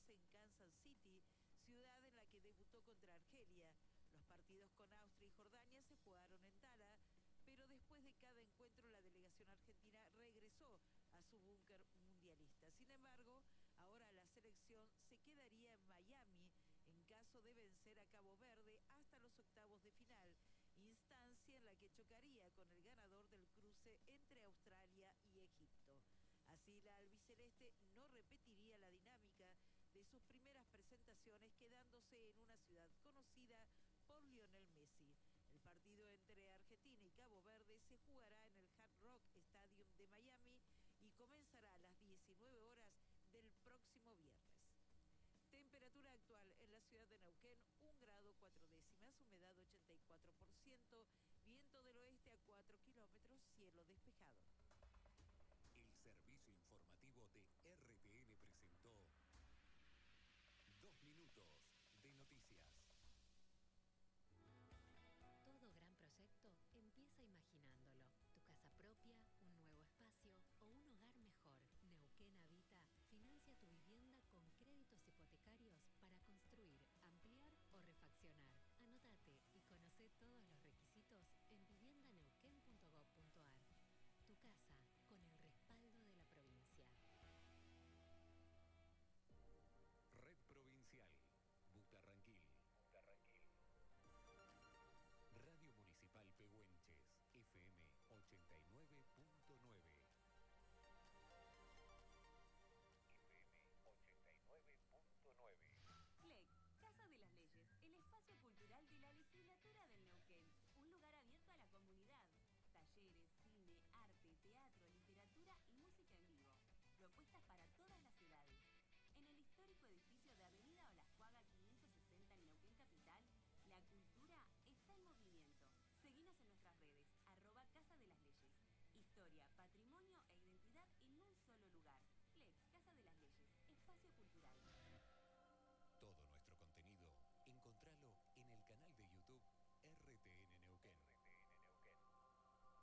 jugarse en Kansas City, ciudad en la que debutó contra Argelia. Los partidos con Austria y Jordania se jugaron en Tala, pero después de cada encuentro la delegación argentina regresó a su búnker mundialista. Sin embargo, ahora la selección se quedaría en Miami en caso de vencer a Cabo Verde hasta los octavos de final, instancia en la que chocaría con el ganador del cruce entre Australia y Egipto. Así, la albiceleste no repetiría la dinámica de sus primeras presentaciones, quedándose en una ciudad conocida por Lionel Messi. El partido entre Argentina y Cabo Verde se jugará en el Hard Rock Stadium de Miami y comenzará a las 19 horas del próximo viernes. Temperatura actual en la ciudad de Neuquén, 1 grado 4 décimas, humedad 84%,